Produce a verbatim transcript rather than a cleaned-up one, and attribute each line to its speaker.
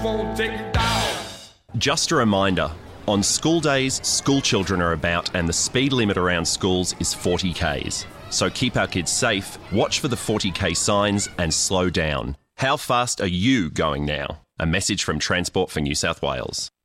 Speaker 1: won't take you down.
Speaker 2: Just a reminder, on school days, school children are about and the speed limit around schools is forty kays. So keep our kids safe, watch for the forty k signs and slow down. How fast are you going now? A message from Transport for New South Wales.